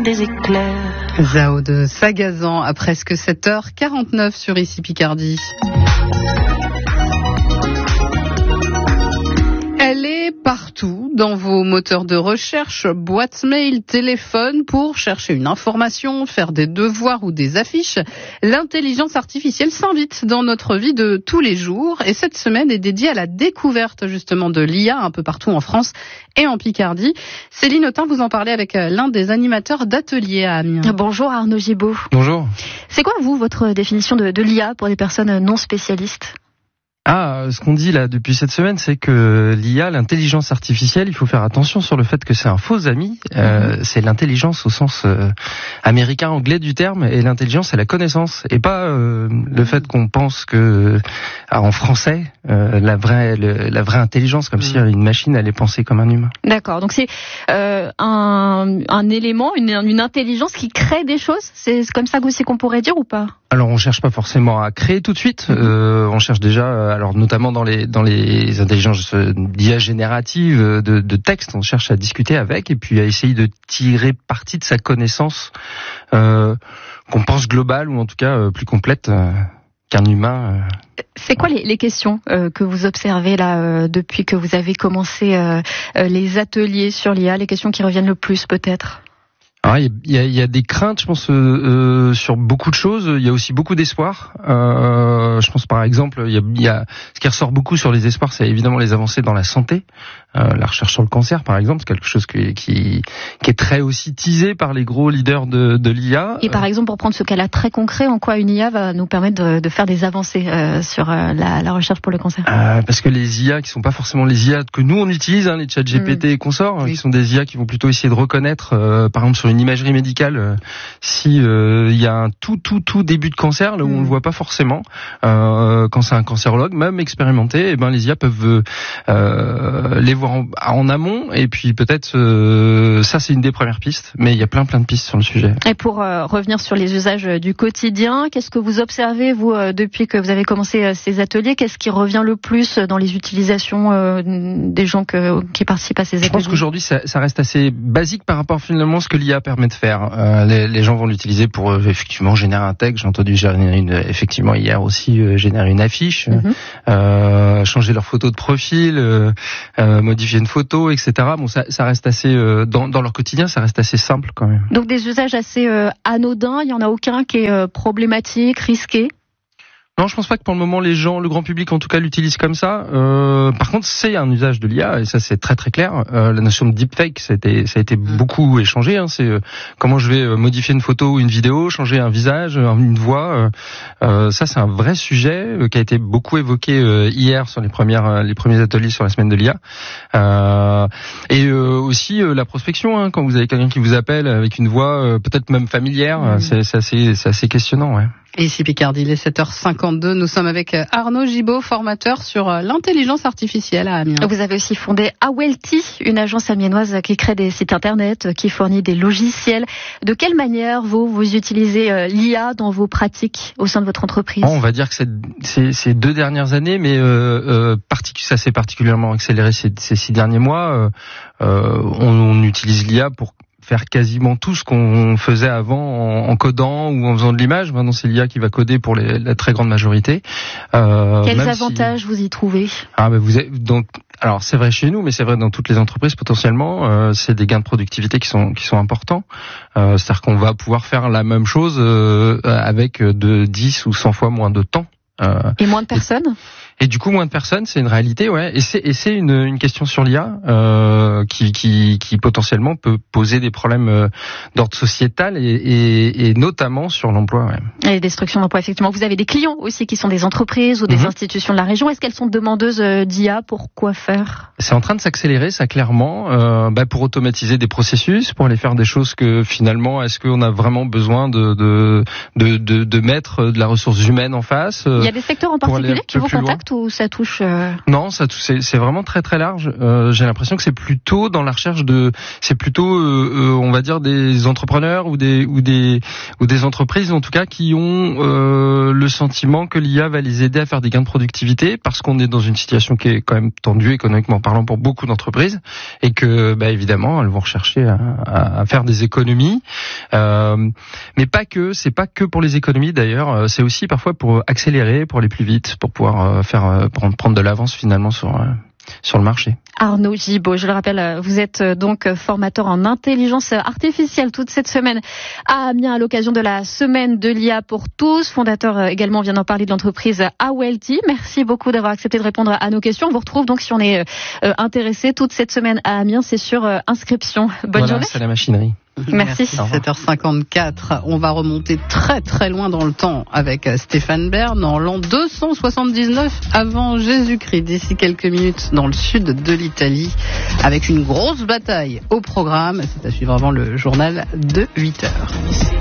des éclairs. Zao de Sagazan à presque 7h49 sur Ici Picardie. Elle est partout dans vos moteurs de recherche, boîte mail, téléphone, pour chercher une information, faire des devoirs ou des affiches. L'intelligence artificielle s'invite dans notre vie de tous les jours et cette semaine est dédiée à la découverte justement de l'IA un peu partout en France et en Picardie. Céline Autain, vous en parlez avec l'un des animateurs d'ateliers à Amiens. Bonjour Arnaud Gibaud. Bonjour. C'est quoi vous, votre définition de l'IA pour des personnes non spécialistes ? Ce qu'on dit là depuis cette semaine, c'est que l'IA, l'intelligence artificielle, il faut faire attention sur le fait que c'est un faux ami. C'est l'intelligence au sens américain, anglais du terme, et l'intelligence c'est la connaissance, et pas le fait qu'on pense que en français la vraie intelligence, comme si une machine allait penser comme un humain. D'accord. Donc c'est un élément, une intelligence qui crée des choses. C'est comme ça aussi qu'on pourrait dire ou pas ? Alors on cherche pas forcément à créer tout de suite. On cherche déjà, alors notamment dans les intelligences d'IA générative de texte, on cherche à discuter avec et puis à essayer de tirer parti de sa connaissance qu'on pense globale ou en tout cas plus complète qu'un humain. C'est quoi les questions que vous observez là depuis que vous avez commencé les ateliers sur l'IA, les questions qui reviennent le plus peut-être ? Alors, il y a des craintes, je pense, sur beaucoup de choses. Il y a aussi beaucoup d'espoir. Je pense par exemple, il y a ce qui ressort beaucoup sur les espoirs, c'est évidemment les avancées dans la santé. La recherche sur le cancer, par exemple, c'est quelque chose qui est très aussi teasé par les gros leaders de l'IA. Et par exemple, pour prendre ce cas-là très concret, en quoi une IA va nous permettre de faire des avancées sur la recherche pour le cancer ? Parce que les IA qui sont pas forcément les IA que nous on utilise, les chat GPT et consorts, qui sont des IA qui vont plutôt essayer de reconnaître, par exemple sur une imagerie médicale, si il y a un tout début de cancer là où on le voit pas forcément, quand c'est un cancérologue même expérimenté, et ben les IA peuvent les voir en amont, et puis peut-être ça c'est une des premières pistes, mais il y a plein de pistes sur le sujet. Et pour revenir sur les usages du quotidien, qu'est-ce que vous observez vous depuis que vous avez commencé ces ateliers ? Qu'est-ce qui revient le plus dans les utilisations des gens qui participent à ces ateliers ? Je pense qu'aujourd'hui ça reste assez basique par rapport finalement à ce que l'IA permet de faire. Les gens vont l'utiliser pour effectivement générer un texte. J'ai entendu générer effectivement hier aussi générer une affiche, changer leur photo de profil, modifier une photo, etc. Bon, ça reste assez dans leur quotidien, ça reste assez simple quand même. Donc des usages assez anodins. Il y en a aucun qui est problématique, risqué ? Non, je pense pas que pour le moment le grand public en tout cas l'utilise comme ça. Par contre, c'est un usage de l'IA et ça c'est très clair. La notion de deepfake, ça a été beaucoup échangé. C'est comment je vais modifier une photo ou une vidéo, changer un visage, une voix. Ça c'est un vrai sujet qui a été beaucoup évoqué hier sur les premiers ateliers sur la semaine de l'IA. Et aussi la prospection. Quand vous avez quelqu'un qui vous appelle avec une voix peut-être même familière, c'est assez questionnant. Ouais. Et ici Picardie, il est 7h52, nous sommes avec Arnaud Gibaud, formateur sur l'intelligence artificielle à Amiens. Vous avez aussi fondé Awelty, une agence amiennoise qui crée des sites internet, qui fournit des logiciels. De quelle manière vous utilisez l'IA dans vos pratiques au sein de votre entreprise ? On va dire que ces 2 dernières années, mais ça s'est particulièrement accéléré ces 6 derniers mois. On utilise l'IA pour faire quasiment tout ce qu'on faisait avant en codant ou en faisant de l'image. Maintenant, c'est l'IA qui va coder pour la très grande majorité. Quels avantages vous y trouvez ? Alors c'est vrai chez nous, mais c'est vrai dans toutes les entreprises potentiellement. C'est des gains de productivité qui sont importants. C'est-à-dire qu'on va pouvoir faire la même chose avec de 10 ou 100 fois moins de temps. Et moins de personnes ? Et du coup, moins de personnes, c'est une réalité, ouais. Et c'est une question sur l'IA qui potentiellement peut poser des problèmes d'ordre sociétal et notamment sur l'emploi, ouais. Et destruction d'emplois, effectivement. Vous avez des clients aussi qui sont des entreprises ou des institutions de la région. Est-ce qu'elles sont demandeuses d'IA pour quoi faire ? C'est en train de s'accélérer, ça clairement, pour automatiser des processus, pour aller faire des choses que finalement, est-ce qu'on a vraiment besoin de mettre de la ressource humaine en face ? Il y a des secteurs en particulier qui vous contactent ou ça touche Non, c'est vraiment très large. J'ai l'impression que c'est plutôt dans la recherche on va dire des entrepreneurs ou des entreprises en tout cas qui ont le sentiment que l'IA va les aider à faire des gains de productivité parce qu'on est dans une situation qui est quand même tendue économiquement parlant pour beaucoup d'entreprises et que évidemment elles vont rechercher à faire des économies Mais pas que, c'est pas que pour les économies d'ailleurs, c'est aussi parfois pour accélérer, pour aller plus vite, pour pouvoir prendre de l'avance finalement sur le marché. Arnaud Gibaud, je le rappelle, vous êtes donc formateur en intelligence artificielle toute cette semaine à Amiens à l'occasion de la semaine de l'IA pour tous. Fondateur également, vient d'en parler, de l'entreprise Awelty. Merci beaucoup d'avoir accepté de répondre à nos questions. On vous retrouve donc si on est intéressé toute cette semaine à Amiens, c'est sur inscription. Bonne journée. C'est la machinerie. Merci. 7h54. On va remonter très très loin dans le temps avec Stéphane Bern en l'an 279 avant Jésus-Christ. D'ici quelques minutes dans le sud de l'Italie avec une grosse bataille au programme. C'est à suivre avant le journal de 8h.